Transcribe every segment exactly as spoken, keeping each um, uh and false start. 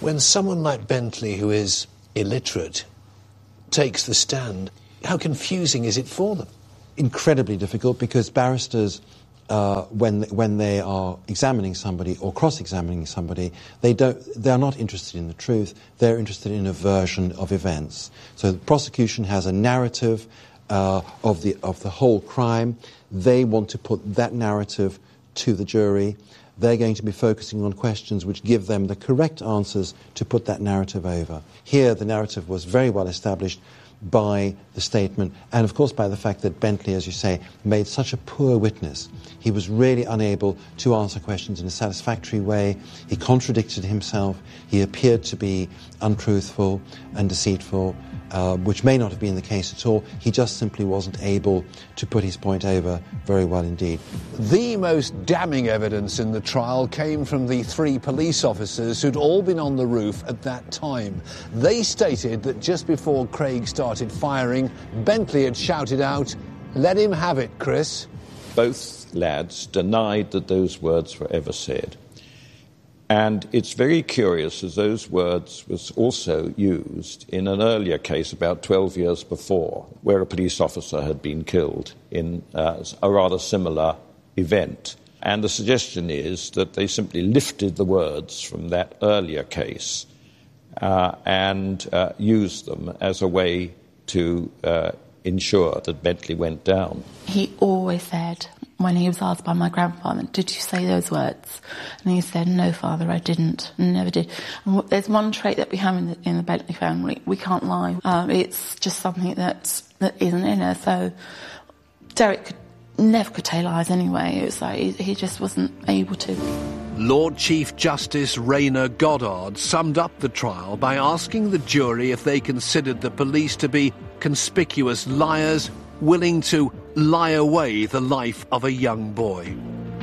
When someone like Bentley, who is illiterate, takes the stand, how confusing is it for them? Incredibly difficult, because barristers, uh, when when they are examining somebody or cross-examining somebody, they don't they are not interested in the truth. They're interested in a version of events. So the prosecution has a narrative uh, of the of the whole crime. They want to put that narrative to the jury. They're going to be focusing on questions which give them the correct answers to put that narrative over. Here, the narrative was very well established by the statement, and of course by the fact that Bentley, as you say, made such a poor witness. He was really unable to answer questions in a satisfactory way. He contradicted himself. He appeared to be untruthful and deceitful, uh, which may not have been the case at all. He just simply wasn't able to put his point over very well indeed. The most damning evidence in the trial came from the three police officers who'd all been on the roof at that time. They stated that just before Craig started firing, Bentley had shouted out, "Let him have it, Chris." Both lads denied that those words were ever said. And it's very curious, as those words was also used in an earlier case about twelve years before, where a police officer had been killed in uh, a rather similar event. And the suggestion is that they simply lifted the words from that earlier case uh, and uh, used them as a way to uh, ensure that Bentley went down. He always said, when he was asked by my grandfather, "Did you say those words?" And he said, "No, Father, I didn't, never did." And there's one trait that we have in the, in the Bentley family: we can't lie. Um, it's just something that that isn't in us. So Derek could, never could tell lies anyway. It was like he, he just wasn't able to. Lord Chief Justice Rayner Goddard summed up the trial by asking the jury if they considered the police to be conspicuous liars, willing to lie away the life of a young boy.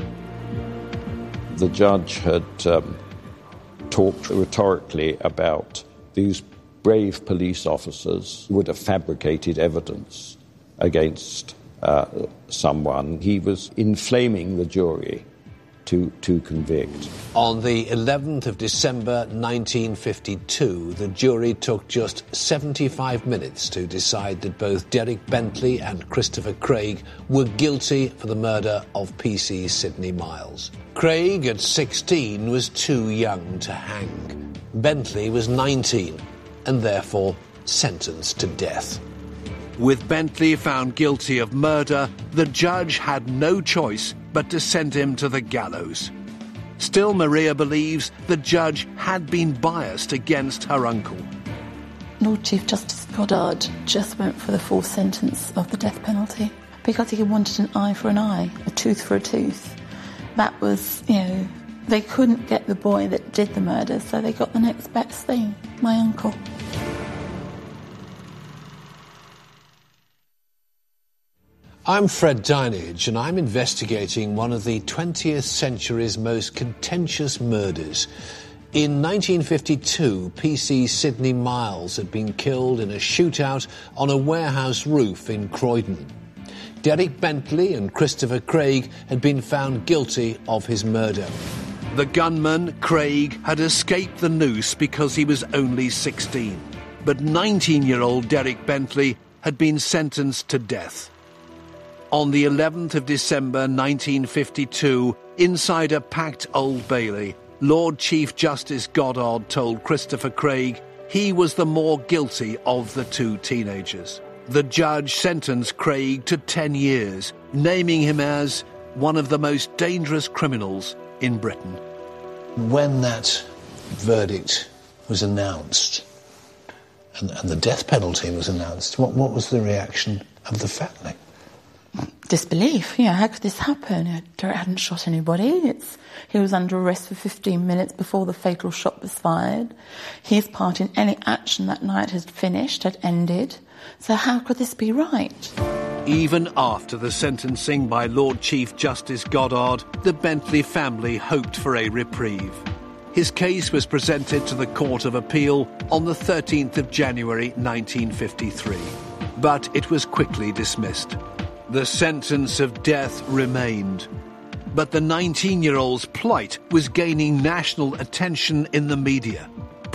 The judge had um, talked rhetorically about these brave police officers who would have fabricated evidence against uh, someone. He was inflaming the jury to, to convict. On the eleventh of December nineteen fifty-two, the jury took just seventy-five minutes to decide that both Derek Bentley and Christopher Craig were guilty for the murder of P C Sidney Miles. Craig, at sixteen, was too young to hang. Bentley was nineteen and therefore sentenced to death. With Bentley found guilty of murder, the judge had no choice but to send him to the gallows. Still, Maria believes the judge had been biased against her uncle. Lord Chief Justice Goddard just went for the full sentence of the death penalty because he wanted an eye for an eye, a tooth for a tooth. That was, you know, they couldn't get the boy that did the murder, so they got the next best thing, my uncle. I'm Fred Dinage, and I'm investigating one of the twentieth century's most contentious murders. In nineteen fifty-two, P C Sidney Miles had been killed in a shootout on a warehouse roof in Croydon. Derek Bentley and Christopher Craig had been found guilty of his murder. The gunman, Craig, had escaped the noose because he was only sixteen. But nineteen-year-old Derek Bentley had been sentenced to death. On the eleventh of December nineteen fifty-two, inside a packed Old Bailey, Lord Chief Justice Goddard told Christopher Craig he was the more guilty of the two teenagers. The judge sentenced Craig to ten years, naming him as one of the most dangerous criminals in Britain. When that verdict was announced and, and the death penalty was announced, what, what was the reaction of the family? Disbelief. Yeah, how could this happen? Derek hadn't shot anybody. It's, he was under arrest for fifteen minutes before the fatal shot was fired. His part in any action that night had finished, had ended. So how could this be right? Even after the sentencing by Lord Chief Justice Goddard, the Bentley family hoped for a reprieve. His case was presented to the Court of Appeal on the thirteenth of January nineteen fifty-three, but it was quickly dismissed. The sentence of death remained, but the nineteen-year-old's plight was gaining national attention in the media.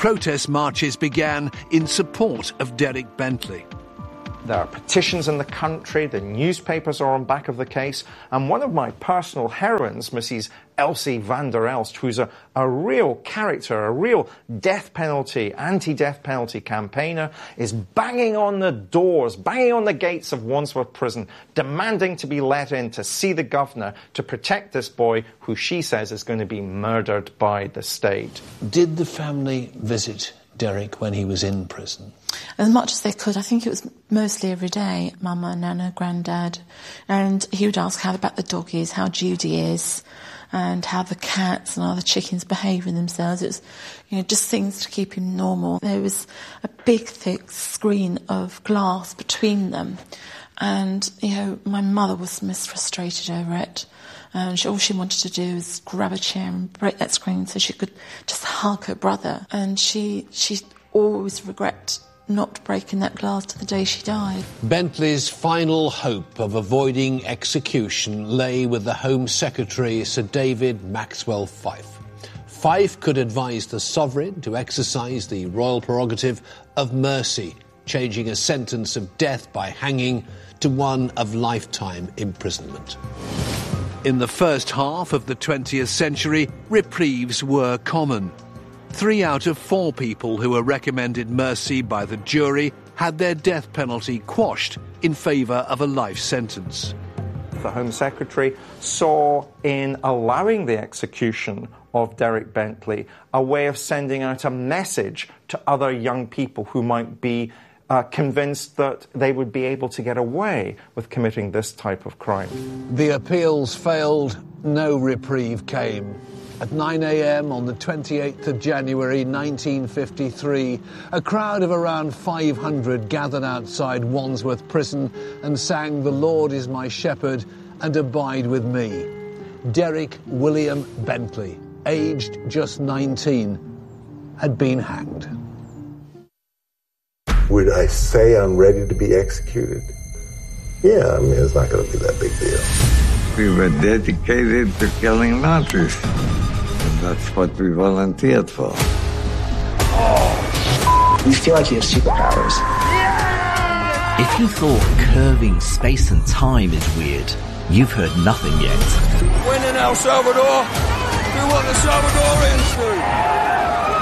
protest marches began in support of Derek Bentley. There are petitions in the country, the newspapers are on back of the case, and one of my personal heroines, Missus Elsie van der Elst, who's a, a real character, a real death penalty, anti-death penalty campaigner, is banging on the doors, banging on the gates of Wandsworth Prison, demanding to be let in to see the governor to protect this boy who she says is going to be murdered by the state. Did the family visit Derek when he was in prison? As much as they could. I think it was mostly every day. Mama, Nana, Grandad. And he would ask how about the doggies, how Judy is, and how the cats and other chickens behaving themselves. It was, you know, just things to keep him normal. There was a big, thick screen of glass between them. And, you know, my mother was most frustrated over it. And she, all she wanted to do was grab a chair and break that screen so she could just hug her brother. And she she always regret not breaking that glass to the day she died. Bentley's final hope of avoiding execution lay with the Home Secretary, Sir David Maxwell Fyfe. Fyfe could advise the sovereign to exercise the royal prerogative of mercy, changing a sentence of death by hanging to one of lifetime imprisonment. In the first half of the twentieth century, reprieves were common. Three out of four people who were recommended mercy by the jury had their death penalty quashed in favour of a life sentence. The Home Secretary saw in allowing the execution of Derek Bentley a way of sending out a message to other young people who might be uh, convinced that they would be able to get away with committing this type of crime. The appeals failed, no reprieve came. At nine a.m. on the twenty-eighth of January nineteen fifty-three, a crowd of around five hundred gathered outside Wandsworth Prison and sang "The Lord is my shepherd and abide with me." Derek William Bentley, aged just nineteen, had been hanged. Would I say I'm ready to be executed? Yeah, I mean, it's not going to be that big deal. We were dedicated to killing Nazis. And that's what we volunteered for. Oh, you feel like you have superpowers. Yeah! If you thought curving space and time is weird, you've heard nothing yet. When in El Salvador, do what the Salvadorians do.